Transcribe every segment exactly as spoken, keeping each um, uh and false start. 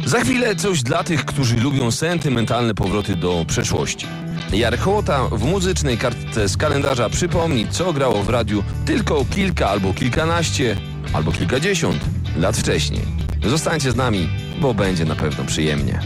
Za chwilę coś dla tych, którzy lubią sentymentalne powroty do przeszłości. Jarek Hołota w muzycznej kartce z kalendarza przypomni, co grało w radiu tylko kilka albo kilkanaście, albo kilkadziesiąt lat wcześniej. Zostańcie z nami, bo będzie na pewno przyjemnie.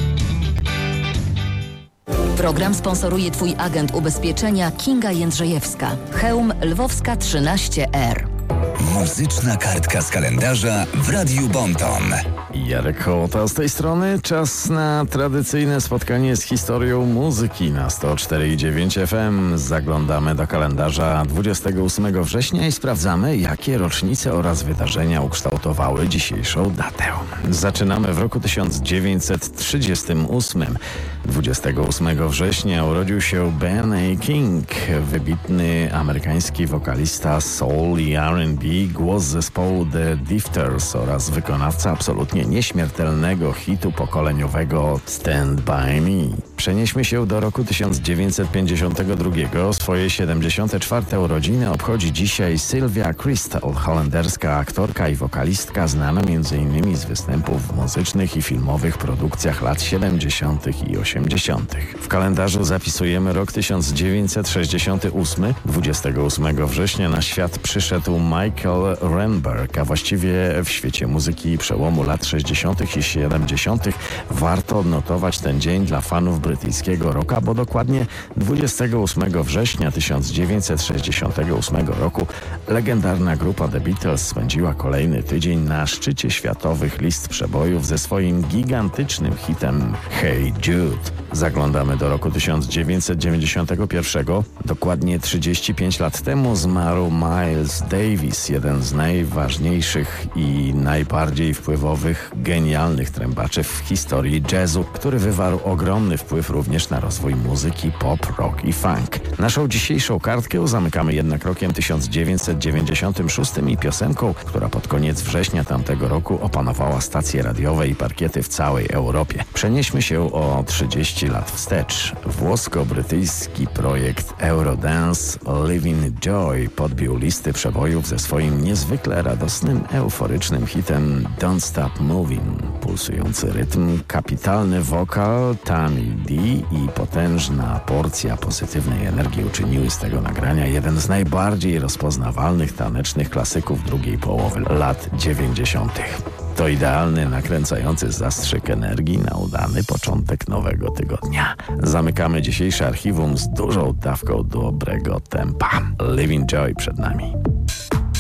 Program sponsoruje Twój agent ubezpieczenia Kinga Jędrzejewska. Chełm Lwowska trzynaście R. Muzyczna kartka z kalendarza w Radiu Bonton. Jarek Hołota z tej strony. Czas na tradycyjne spotkanie z historią muzyki na sto cztery i dziewięć F M. Zaglądamy do kalendarza dwudziestego ósmego września i sprawdzamy, jakie rocznice oraz wydarzenia ukształtowały dzisiejszą datę. Zaczynamy w roku tysiąc dziewięćset trzydziestym ósmym. dwudziestego ósmego września urodził się Ben A. King, wybitny amerykański wokalista soul i R and B, głos zespołu The Drifters oraz wykonawca absolutnie nieśmiertelnego hitu pokoleniowego Stand By Me. Przenieśmy się do roku tysiąc dziewięćset pięćdziesiątego drugiego. Swoje siedemdziesiąte czwarte urodziny obchodzi dzisiaj Sylvia Crystal, holenderska aktorka i wokalistka znana m.in. z występów w muzycznych i filmowych produkcjach lat siedemdziesiątych i osiemdziesiątych. W kalendarzu zapisujemy rok tysiąc dziewięćset sześćdziesiąty ósmy. dwudziestego ósmego września na świat przyszedł Michael Renberg, a właściwie w świecie muzyki przełomu lat sześćdziesiątych i siedemdziesiątych warto odnotować ten dzień dla fanów brytyjskiego rocka, bo dokładnie dwudziestego ósmego września tysiąc dziewięćset sześćdziesiątego ósmego roku legendarna grupa The Beatles spędziła kolejny tydzień na szczycie światowych list przebojów ze swoim gigantycznym hitem Hey Jude. Zaglądamy do roku tysiąc dziewięćset dziewięćdziesiątego pierwszego. Dokładnie trzydzieści pięć lat temu zmarł Miles Davis, jeden z najważniejszych i najbardziej wpływowych, genialnych trębaczy w historii jazzu, który wywarł ogromny wpływ również na rozwój muzyki pop, rock i funk. Naszą dzisiejszą kartkę zamykamy jednak rokiem tysiąc dziewięćset dziewięćdziesiątym szóstym i piosenką, która pod koniec września tamtego roku opanowała stacje radiowe i parkiety w całej Europie. Przenieśmy się o trzydzieści lat wstecz. Włosko-brytyjski projekt Eurodance Living Joy podbił listy przebojów ze swoim niezwykle radosnym, euforycznym hitem Don't Stop Moving. Pulsujący rytm, kapitalny wokal Tammy D i potężna porcja pozytywnej energii uczyniły z tego nagrania jeden z najbardziej rozpoznawalnych tanecznych klasyków drugiej połowy lat dziewięćdziesiątych. To idealny, nakręcający zastrzyk energii na udany początek nowego tygodnia. Zamykamy dzisiejsze archiwum z dużą dawką dobrego tempa. Living Joy przed nami.